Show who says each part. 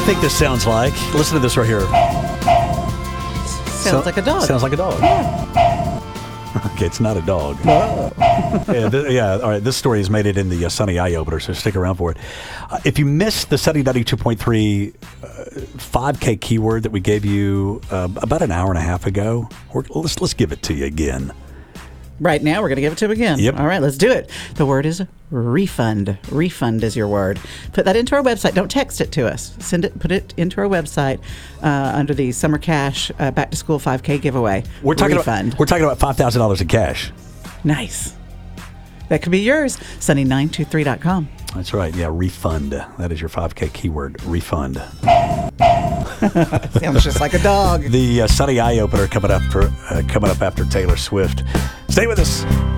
Speaker 1: think this sounds like? Listen to this right here.
Speaker 2: Sounds like a dog.
Speaker 1: Sounds like a dog. Okay, it's not a dog. All right. This story has made it in the Sunny Eye Opener, so stick around for it. If you missed the Sunny 92.3 5K keyword that we gave you about an hour and a half ago, let's give it to you again.
Speaker 2: Right now, we're going to give it to him again.
Speaker 1: Yep.
Speaker 2: All right, let's do it. The word is refund. Refund is your word. Put that into our website. Don't text it to us. Put it into our website under the Summer Cash Back to School 5K giveaway.
Speaker 1: We're talking
Speaker 2: refund.
Speaker 1: About $5,000 in cash.
Speaker 2: Nice. That could be yours. Sunny923.com.
Speaker 1: That's right. Yeah, refund. That is your 5K keyword, refund.
Speaker 2: Sounds just like a dog.
Speaker 1: The Sunny Eye Opener coming up after Taylor Swift. Stay with us.